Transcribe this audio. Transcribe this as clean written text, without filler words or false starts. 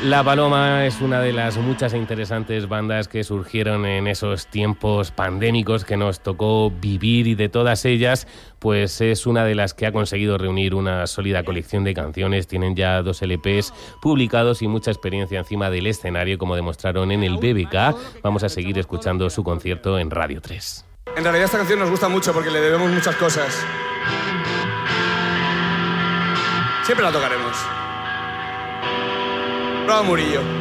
La Paloma es una de las muchas e interesantes bandas que surgieron en esos tiempos pandémicos que nos tocó vivir, y de todas ellas, pues es una de las que ha conseguido reunir una sólida colección de canciones. Tienen ya 2 LPs publicados y mucha experiencia encima del escenario, como demostraron en el BBK. Vamos a seguir escuchando su concierto en Radio 3. En realidad esta canción nos gusta mucho porque le debemos muchas cosas. Siempre la tocaremos. Bravo Murillo.